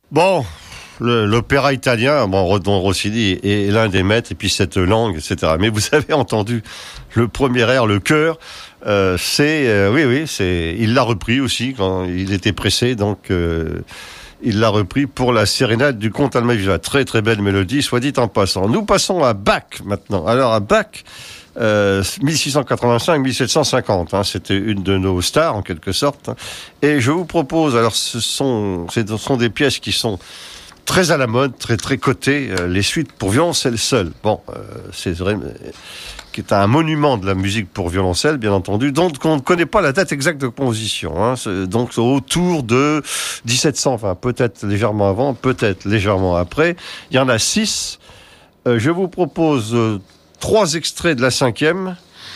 Bon, l'opéra italien, bon, dont Rossini est l'un des maîtres, et puis cette langue, etc. Mais vous avez entendu le premier air, le chœur, il l'a repris aussi quand il était pressé, donc il l'a repris pour la sérénade du comte Almaviva. Très très belle mélodie, soit dit en passant. Nous passons à Bach maintenant. Alors à Bach, 1685-1750, c'était une de nos stars en quelque sorte. Et je vous propose, alors ce sont des pièces qui sont très à la mode, très très cotées, les suites pour violoncelle seul. Bon, c'est vrai, qui est un monument de la musique pour violoncelle, bien entendu, dont on ne connaît pas la date exacte de composition. Donc autour de 1700, enfin peut-être légèrement avant, peut-être légèrement après. Il y en a 6. Je vous propose 3 extraits de la 5e,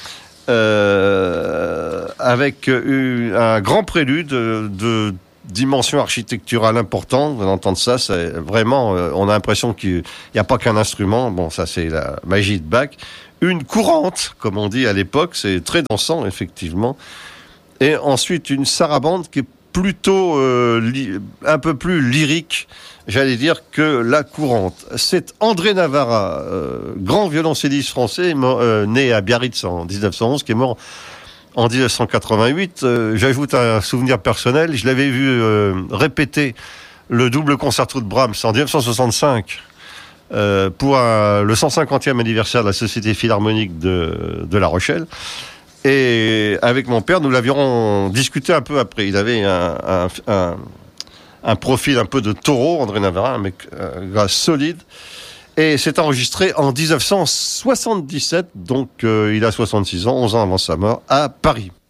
avec un grand prélude de dimension architecturale importante. Vous allez entendre ça, c'est vraiment, on a l'impression qu'il n'y a pas qu'un instrument. Bon, ça c'est la magie de Bach. Une courante, comme on dit à l'époque, c'est très dansant, effectivement. Et ensuite, une sarabande qui est plutôt un peu plus lyrique, j'allais dire, que la courante. C'est André Navarra, grand violoncelliste français, né à Biarritz en 1911, qui est mort en 1988. J'ajoute un souvenir personnel, je l'avais vu répéter le double concerto de Brahms en 1965 pour le 150e anniversaire de la Société Philharmonique de La Rochelle. Et avec mon père, nous l'avions discuté un peu après. Il avait un profil un peu de taureau, André Navarra, un gars solide. Et c'est enregistré en 1977, donc il a 66 ans, 11 ans avant sa mort, à Paris.